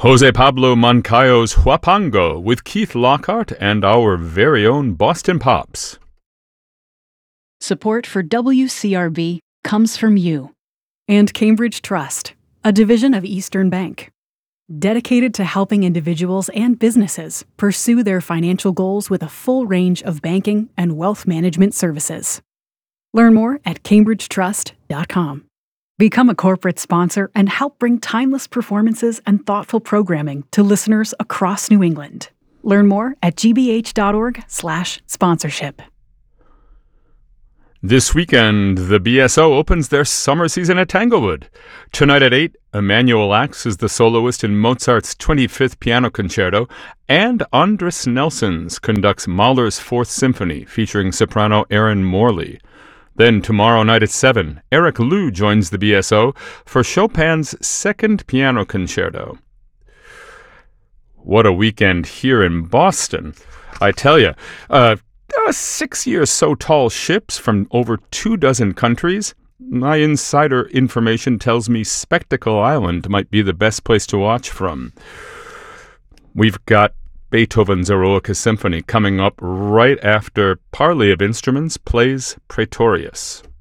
Jose Pablo Moncayo's Huapango with Keith Lockhart and our very own Boston Pops. Support for WCRB comes from you. And Cambridge Trust, a division of Eastern Bank, dedicated to helping individuals and businesses pursue their financial goals with a full range of banking and wealth management services. Learn more at cambridgetrust.com. Become a corporate sponsor and help bring timeless performances and thoughtful programming to listeners across New England. Learn more at gbh.org/sponsorship. This weekend, the BSO opens their summer season at Tanglewood. Tonight at 8, Emmanuel Ax is the soloist in Mozart's 25th Piano Concerto, and Andris Nelsons conducts Mahler's Fourth Symphony, featuring soprano Erin Morley. Then tomorrow night at 7, Eric Liu joins the BSO for Chopin's Second Piano Concerto. What a weekend here in Boston. I tell you, 6 so tall ships from over 24 countries. My insider information tells me Spectacle Island might be the best place to watch from. We've got Beethoven's Eroica Symphony coming up right after Parley of Instruments plays Praetorius.